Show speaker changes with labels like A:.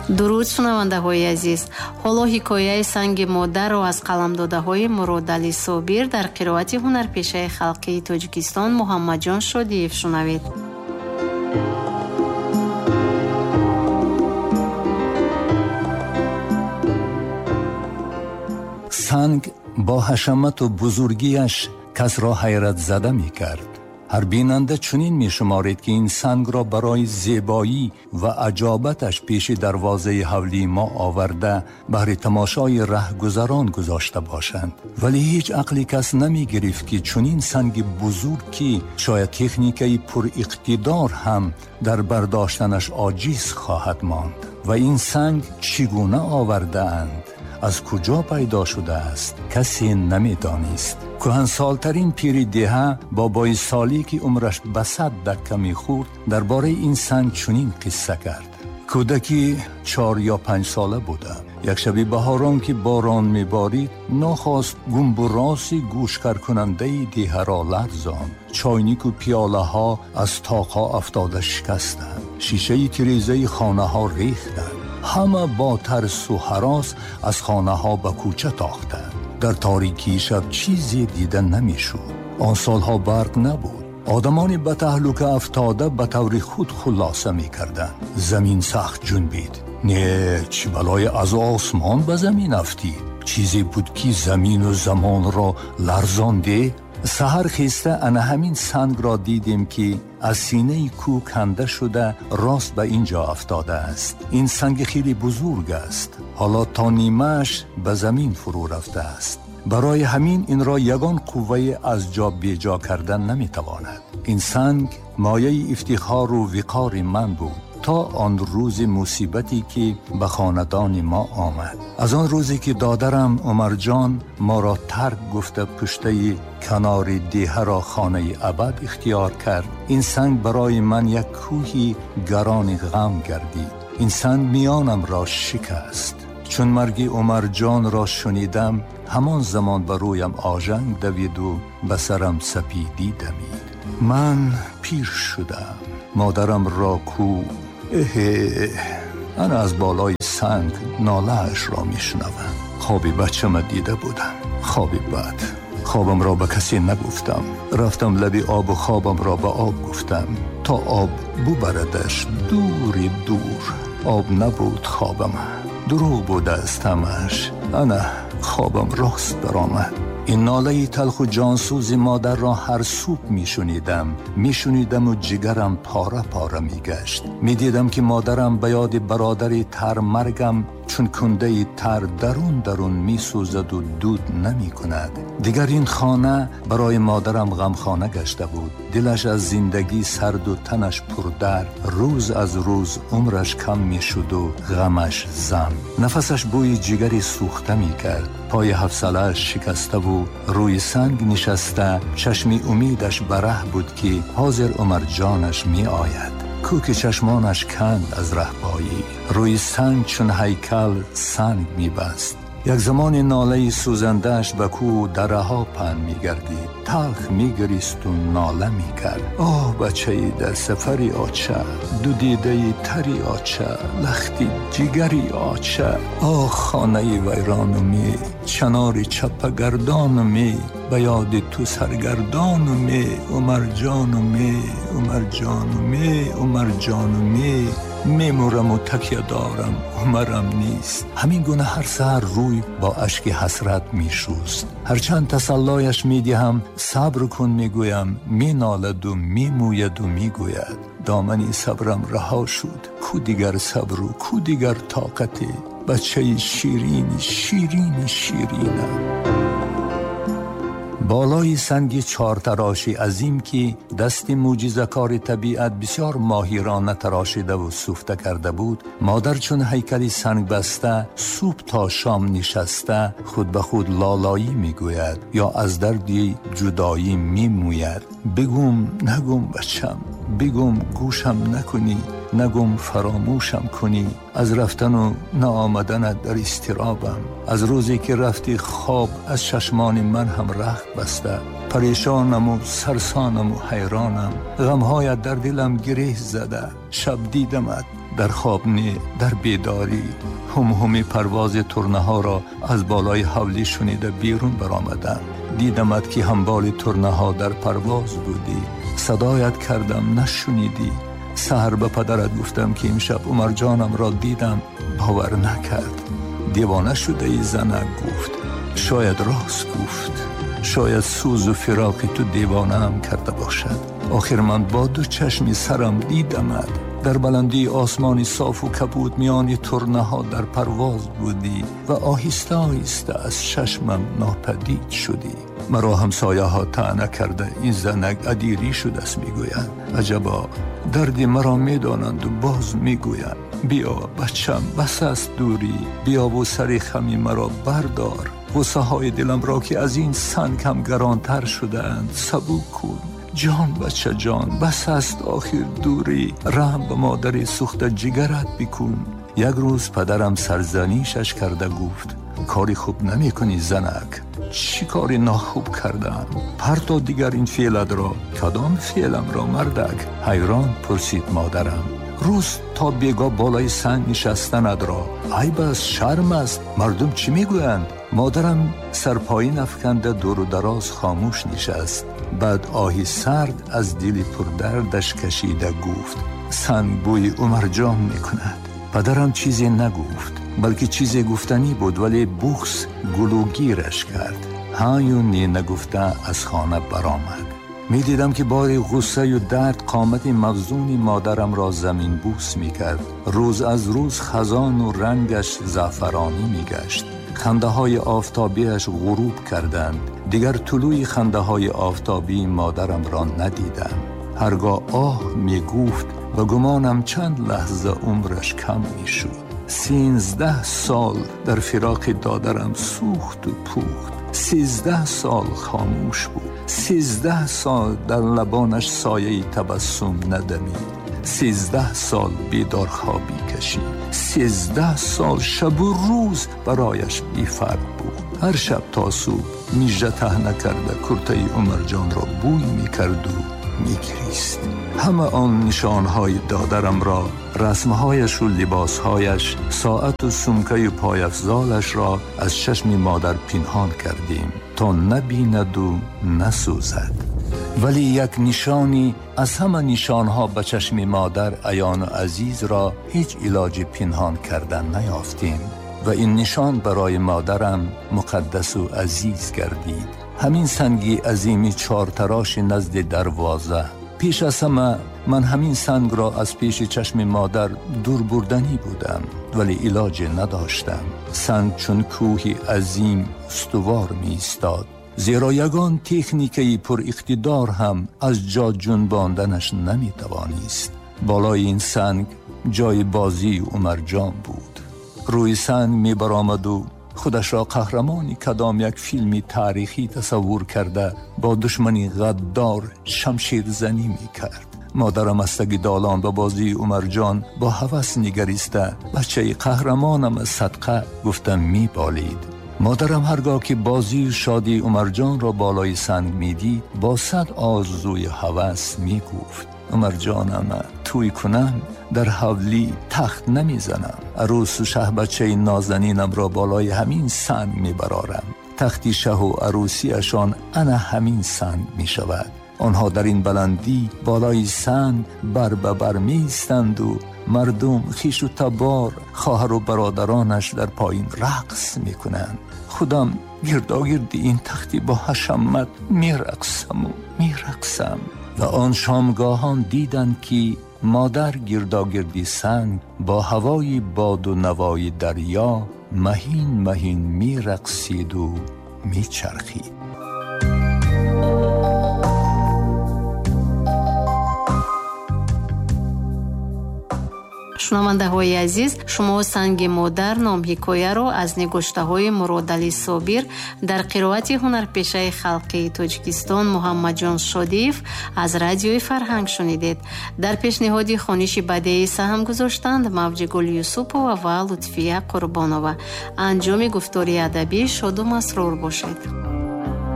A: درود شنونده های عزیز، حالا حکایه سنگ مادر را از قلمداده های مراد علی صابر در قرائت هنرپیشه خلقی تاجیکستان محمد جان شادیев شنوید.
B: سنگ با حشمت و بزرگیش کس را حیرت زده می کرد. هر بیننده چنین می شمارید که این سنگ را برای زیبایی و عجابتش پیش دروازه حولی ما آورده بهر تماشای رهگذران گذاشته باشند. ولی هیچ عقلی کس نمی گرفت که چنین سنگ بزرگ که شاید تکنیکی پر اقتدار هم در برداشتنش عاجز خواهد ماند. و این سنگ چگونه آورده اند؟ از کجا پیدا شده است؟ کسی نمی دانست. کهنسالترین پیر دهه بابای سالی که عمرش به 100 دکه می خورد درباره این سنگ چنین قصه کرد. کودکی 4 یا 5 ساله بودم. یک شب بهاران که باران می بارید ناخواست گنبراسی گوشکر کننده دیه را لرزاند. چاینک و پیاله ها از طاقها افتاده شکستند. شیشه تریزه خانه ها ریختند. همه با ترس و هراس از خانه ها به کوچه تاختند. در تاریکی شب چیزی دیده نمی شد. آن سالها برق نبود. آدمانی به تهلکه افتاده به طور خود خلاصه می کردند. زمین سخت جنبید. نه، چه بلای از آسمان به زمین افتید؟ چیزی بود که زمین و زمان را لرزانده. سحر خیسته انا همین سنگ را دیدیم که از سینه کوه کنده شده راست به اینجا افتاده است. این سنگ خیلی بزرگ است. حالا تا نیمه‌اش به زمین فرو رفته است. برای همین این را یگان قوه از جا بیجا کردن نمیتواند. این سنگ مایه افتخار و وقار من بود تا آن روز مصیبتی که به خاندان ما آمد. از آن روزی که دادرم عمر جان ما را ترک گفته پشته کنار دیه را خانه ابد اختیار کرد، این سنگ برای من یک کوهی گران غم گردید. این سنگ میانم را شکست. چون مرگ عمر جان را شنیدم همان زمان بر رویم آژنگ دوید و به سرم سپیدی دمید. من پیر شدم. مادرم را کو انا از بالای سنگ ناله‌اش را میشنوم. خوابی بچم دیده بودم. خوابی بد. خوابم را به کسی نگفتم. رفتم لبی آب و خوابم را به آب گفتم تا آب ببردش دوری دور. آب نبود خوابم، دروغ بود است همش. انا خوابم راست برآمد. این ناله تلخ و جانسوز مادر را هر صبح میشنیدم و جگرم پاره پاره میگشت. میدیدم که مادرم به یاد برادری تر مرگم چون کنده تر درون میسوزد و دود نمی کند. دیگر این خانه برای مادرم غمخانه گشته بود. دلش از زندگی سرد و تنش پردر. روز از روز عمرش کم می شد و غمش زم. نفسش بوی جگری سوخته می کرد. پای حفصله‌اش شکسته و روی سنگ نشسته. چشمی امیدش بره بود که حاضر عمر جانش می آید. کوک چشمانش کند از رهبایی. روی سنگ چون هیکل سنگ می بست. یک زمان ناله سوزندهش به کو دره ها پن می گردید. تلخ می گریست و ناله می کرد. آه بچه‌ای در سفری آچه، دو دیده تری آچه، لختی جگری آچه. آه خانه ویرانمی، چناری چپه گردانمی، به یاد تو سرگردانمی. عمر جانمی، عمر جانمی، عمر جانمی. میمورم و تکیه دارم، عمرم نیست. همین گونه هر سحر روی با اشک حسرت میشوست. هرچند تسلایش میدهم صبر کن میگویم، مینالد و میموید و میگوید دامنی صبرم رها شد. کو دیگر صبر و کو دیگر طاقتی، بچه شیرینی شیرینی شیرینم. بالای سنگ چارتراشی عظیم که دست معجزه‌کار طبیعت بسیار ماهرانه تراشیده و سوفته کرده بود، مادر چون هیکلی سنگ بسته صبح تا شام نشسته خود به خود لالایی میگوید یا از دردی جدایی میموید. بگم نگم بچم، بگم گوشم نکنی، نگم فراموشم کنی. از رفتن و نآمدنت در استرابم. از روزی که رفتی خواب از چشمان من هم رخت بسته. پریشانم و سرسانم و حیرانم. غمهایت در دلم گره زده. شب دیدمت در خواب نه در بیداری هم پرواز ترنه ها را از بالای حولی شنیده بیرون برآمدم. دیدمت که همبال ترنه ها در پرواز بودی. صدایت کردم نشنیدی. سحر به پدرت گفتم که امشب عمر جانم را دیدم. باور نکرد. دیوانه شده ای زنک گفت. شاید راست گفت. شاید سوز و فراق تو دیوانه هم کرده باشد. آخر من با دو چشمی سرم دیدمت. در بلندی آسمانی صاف و کبود میانی ترنه ها در پرواز بودی و آهسته آهسته از چشمم ناپدید شدی. مرا همسایه ها طعنه کرده این زنک ادیری شده است میگویند. عجبا دردی مرا میدانند و باز میگویند بیا بچم بس است دوری، بیا و سر خمی مرا بردار. غصه های دلم را که از این سنگ هم گرانتر شده اند سبوک کن. جان بچه جان بس است آخر دوری، رحم به مادر سوخت جگرت بکن. یک روز پدرم سرزنیشش کرده گفت کاری خوب نمی کنی زنک. چی کاری ناخوب کردم؟ پرتا دیگر این فعلت را. کدام فعلم را مردک؟ حیران پرسید مادرم. روز تا بیگا بالای سنگ نشستند را. عیب است شرم است، مردم چی میگویند؟ مادرم سرپایین افکنده دور و دراز خاموش نشست. بعد آهی سرد از دل پردردش کشیده گفت سنگ بوی عمر جان میکند. پدرم چیزی نگفت بلکه چیزی گفتنی بود ولی بغض گلوگیرش کرد. هایونی نگفته از خانه برآمد. می دیدم که بار غصه و درد قامت مفزون مادرم را زمین بوس می کرد. روز از روز خزان و رنگش زعفرانی می گشت. خنده های آفتابیش غروب کردند. دیگر طلوع خنده های آفتابی مادرم را ندیدم. هرگاه آه می گفت و گمانم چند لحظه عمرش کم می شد. 13 سال در فراق دادرم سوخت و پوخت. 13 سال خاموش بود. 13 سال در لبانش سایه تبسم ندمید. 13 سال بیدار خوابی کشید. 13 سال شب و روز برایش بی فرق بود. هر شب تا صبح میجه تهنه کرده کرته عمر جان را بوی میکرد و میگریست. همه آن نشانهای دادرم را، رسمهایش و لباسهایش، ساعت و سمکه و پایافزالش را از چشم مادر پنهان کردیم تا نبیند و نسوزد. ولی یک نشانی از همه نشانها به چشم مادر عیان و عزیز را هیچ علاج پنهان کردن نیافتیم و این نشان برای مادرم مقدس و عزیز گردید. همین سنگی عظیمی چارتراش نزد دروازه. پیش از همه من همین سنگ را از پیش چشم مادر دور بردنی بودم ولی علاج نداشتم. سنگ چون کوهی عظیم استوار می ایستاد، زیرا یگان تکنیکی پر اقتدار هم از جا جنباندنش نمی توانست. بالای این سنگ جای بازی عمر جان بود. روی سنگ می برآمد و خودش را قهرمانی کدام یک فیلمی تاریخی تصور کرده با دشمنی غدار شمشیر زنی می کرد. مادرم استگی دالان و بازی عمر جان با هوس نگریسته بچه قهرمانم از صدقه گفتم می بالید. مادرم هرگاه که بازی شادی عمر جان را بالای سنگ می دید با صد آرزوی هوس می گفت عمر جانم توی کنم در حولی تخت نمی زنم. عروس و شه بچه نازنینم را بالای همین سنگ می برارم. تختی شه و عروسیشان انا همین سنگ می شود. آنها در این بلندی بالای سنگ بر به بر می ایستند و مردم خیش و تبار خواهر و برادرانش در پایین رقص می کنند. خودم گرداگردی این تختی با حشمت می رقصم و آن شامگاهان دیدند که مادر گرداگردی سنگ با هوای باد و نوای دریا مهین می رقصید و می چرخید.
A: شنونده های عزیز، شما سنگ مادر نام حکایه را از نگشته های مرادعلی صابر در قرائت هنرپیشه خلقی تاجیکستان محمد جان شادیف از رادیوی فرهنگ شنیدید. در پیشنهادی خوانش بدیعی سهم گذاشتند موج گل یوسفова و لطفیه قربانова. انجام گفتاری ادبی شاد و مسرور باشید.